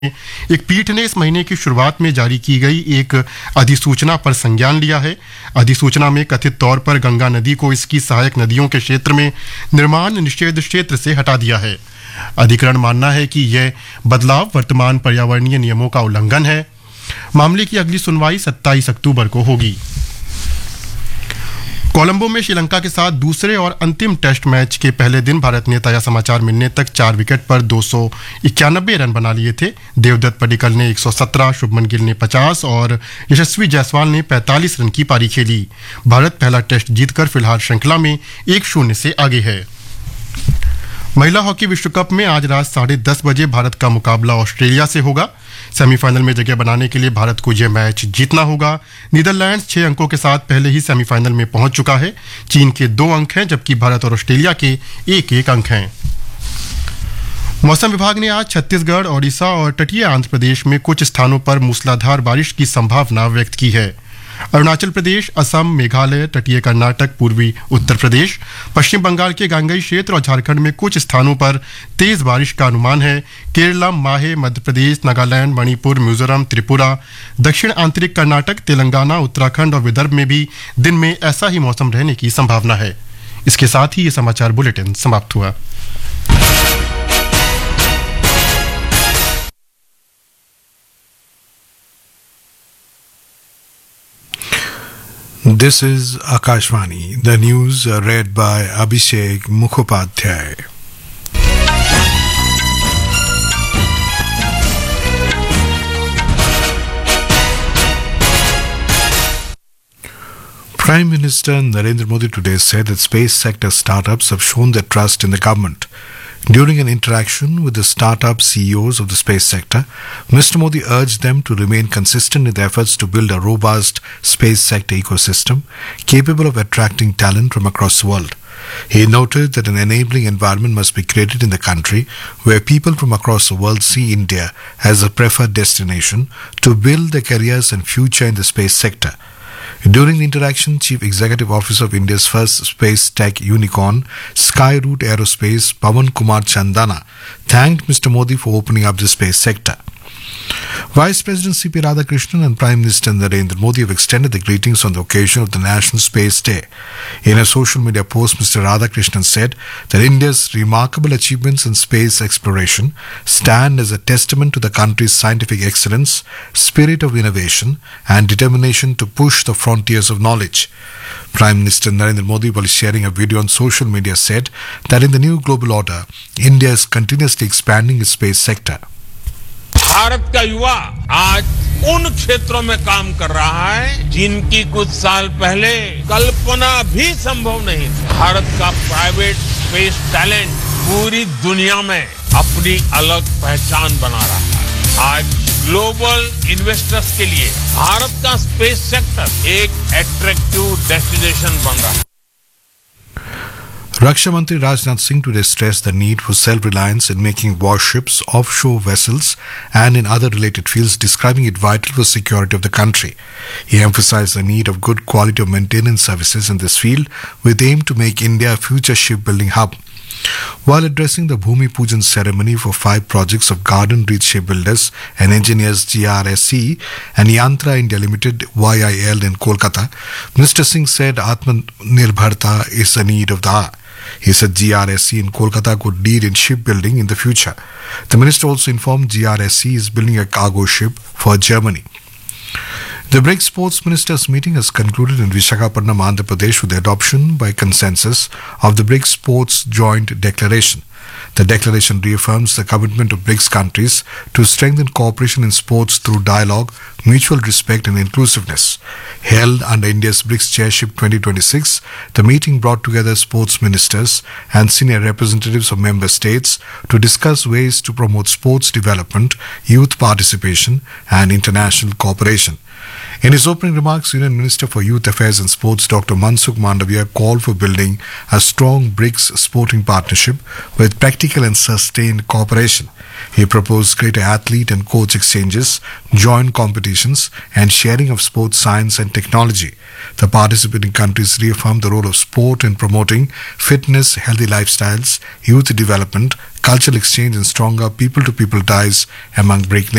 एक पीठ ने इस महीने की शुरुआत में जारी की गई एक अधिसूचना पर संज्ञान लिया है। अधिसूचना में कथित तौर पर गंगा नदी को इसकी सहायक नदियों के क्षेत्र में निर्माण निषेध क्षेत्र से हटा दिया है। अधिकरण मानना है कि यह बदलाव वर्तमान पर्यावरणीय नियमों का उल्लंघन है। मामले की अगली सुनवाई 27 अक्टूबर को होगी। कोलंबो में श्रीलंका के साथ दूसरे और अंतिम टेस्ट मैच के पहले दिन भारत ने ताजा समाचार मिलने तक 4 विकेट पर 291 रन बना लिए थे। देवदत्त पडिक्कल ने 117, शुभमन गिल ने 50 और यशस्वी जायसवाल ने 45 रन की पारी खेली। भारत पहला टेस्ट जीतकर फिलहाल श्रृंखला में 1-0 से आगे है। महिला हॉकी विश्व कप में आज रात 10:30 बजे भारत का मुकाबला ऑस्ट्रेलिया से होगा। सेमीफाइनल में जगह बनाने के लिए भारत को यह मैच जीतना होगा। नीदरलैंड्स 6 अंकों के साथ पहले ही सेमीफाइनल में पहुंच चुका है। चीन के 2 अंक हैं, जबकि भारत और ऑस्ट्रेलिया के 1-1 अंक हैं। मौसम विभाग ने आज छत्तीसगढ़, ओडिशा और तटीय आंध्र प्रदेश में कुछ स्थानों पर मूसलाधार बारिश की संभावना व्यक्त की है। अरुणाचल प्रदेश, असम, मेघालय, तटीय कर्नाटक, पूर्वी उत्तर प्रदेश, पश्चिम बंगाल के गांगेय क्षेत्र और झारखंड में कुछ स्थानों पर तेज बारिश का अनुमान है। केरला, माहे, मध्य प्रदेश, नागालैंड, मणिपुर, मिजोरम, त्रिपुरा, दक्षिण आंतरिक कर्नाटक, तेलंगाना, उत्तराखंड और विदर्भ में भी दिन में ऐसा ही मौसम रहने की संभावना है। इसके साथ ही ये समाचार बुलेटिन समाप्त हुआ। This is Akashvani. The news read by Abhishek Mukhopadhyay. Prime Minister Narendra Modi today said that space sector startups have shown their trust in the government. During an interaction with the startup CEOs of the space sector, Mr. Modi urged them to remain consistent in their efforts to build a robust space sector ecosystem capable of attracting talent from across the world. He noted that an enabling environment must be created in the country where people from across the world see India as a preferred destination to build their careers and future in the space sector. During the interaction, Chief Executive Officer of India's first space tech unicorn, Skyroot Aerospace, Pawan Kumar Chandana, thanked Mr. Modi for opening up the space sector. Vice President C.P. Radhakrishnan and Prime Minister Narendra Modi have extended the greetings on the occasion of the National Space Day. In a social media post, Mr. Radhakrishnan said that India's remarkable achievements in space exploration stand as a testament to the country's scientific excellence, spirit of innovation, and determination to push the frontiers of knowledge. Prime Minister Narendra Modi, while sharing a video on social media, said that in the new global order, India is continuously expanding its space sector. Bharat का युवा आज उन क्षेत्रों में काम कर रहा है जिनकी कुछ साल पहले कल्पना भी संभव नहीं थी। भारत का प्राइवेट स्पेस टैलेंट पूरी दुनिया में अपनी अलग पहचान बना रहा है। आज ग्लोबल इन्वेस्टर्स के लिए भारत का स्पेस सेक्टर एक अट्रैक्टिव डेस्टिनेशन बन रहा है। Raksha Mantri Rajnath Singh today stressed the need for self-reliance in making warships, offshore vessels and in other related fields, describing it vital for security of the country. He emphasized the need of good quality of maintenance services in this field with aim to make India a future shipbuilding hub. While addressing the Bhumi Pujan ceremony for 5 projects of Garden Reach Shipbuilders and Engineers GRSE and Yantra India Limited YIL in Kolkata, Mr. Singh said Atmanirbharta is a need of the hour. He said GRSE in Kolkata could lead in shipbuilding in the future. The minister also informed GRSE is building a cargo ship for Germany. The BRICS Sports Ministers meeting has concluded in Visakhapatnam, Andhra Pradesh with the adoption by consensus of the BRICS Sports Joint Declaration. The declaration reaffirms the commitment of BRICS countries to strengthen cooperation in sports through dialogue, mutual respect and inclusiveness. Held under India's BRICS Chairship 2026, the meeting brought together sports ministers and senior representatives of member states to discuss ways to promote sports development, youth participation and international cooperation. In his opening remarks, Union Minister for Youth Affairs and Sports Dr. Mansukh Mandavia called for building a strong BRICS sporting partnership with practical and sustained cooperation. He proposed greater athlete and coach exchanges, joint competitions, and sharing of sports science and technology. The participating countries reaffirmed the role of sport in promoting fitness, healthy lifestyles, youth development, cultural exchange, and stronger people-to-people ties among BRIC nations.